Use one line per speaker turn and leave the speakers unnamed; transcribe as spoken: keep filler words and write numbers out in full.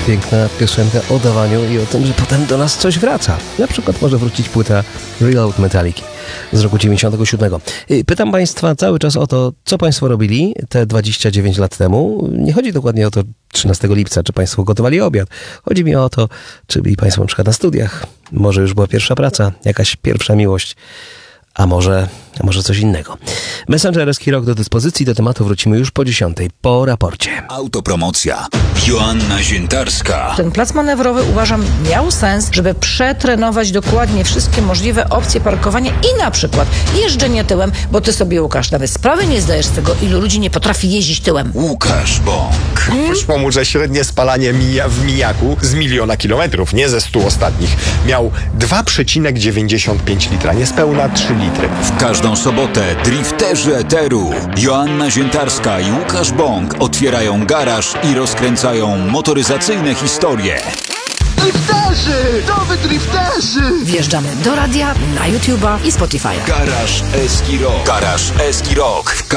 piękna piosenka o dawaniu i o tym, że potem do nas coś wraca. Na przykład może wrócić płyta Reload Metaliki z roku dziewięćdziesiątego siódmego. Pytam Państwa cały czas o to, co Państwo robili te dwadzieścia dziewięć lat temu. Nie chodzi dokładnie o to trzynastego lipca, czy Państwo gotowali obiad. Chodzi mi o to, czy byli Państwo na przykład na studiach. Może już była pierwsza praca, jakaś pierwsza miłość. A może, a może coś innego. Messengerski rok do dyspozycji. Do tematu wrócimy już po dziesiątej, po raporcie.
Autopromocja. Joanna Ziętarska.
Ten plac manewrowy, uważam, miał sens, żeby przetrenować dokładnie wszystkie możliwe opcje parkowania i na przykład jeżdżenie tyłem, bo ty sobie, Łukasz, nawet sprawy nie zdajesz z tego, ilu ludzi nie potrafi jeździć tyłem.
Łukasz Bąk.
Wyszło mu, że średnie spalanie mija w mijaku z miliona kilometrów, nie ze stu ostatnich, miał dwa przecinek dziewięćdziesiąt pięć litra, niespełna trzy litry.
W każdą sobotę drifterzy eteru Joanna Ziętarska i Łukasz Bąk otwierają garaż i rozkręcają motoryzacyjne historie.
Drifterzy! Nowy drifterzy!
Wjeżdżamy do radia, na YouTube'a i Spotify'a.
Garaż Eski Rock. Garaż Eski Rock.